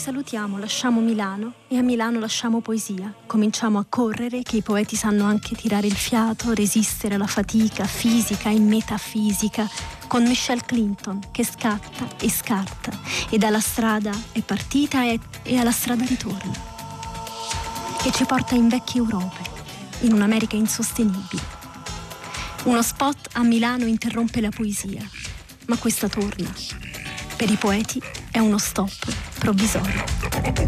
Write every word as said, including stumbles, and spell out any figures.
salutiamo lasciamo Milano e a Milano lasciamo poesia. Cominciamo a correre, che i poeti sanno anche tirare il fiato, resistere alla fatica fisica e metafisica, con Michelle Clinton che scatta e scatta e dalla strada è partita e, e alla strada ritorna, che ci porta in vecchie Europe, in un'America insostenibile. Uno spot a Milano interrompe la poesia, ma questa torna. Per i poeti è uno stop provvisorio.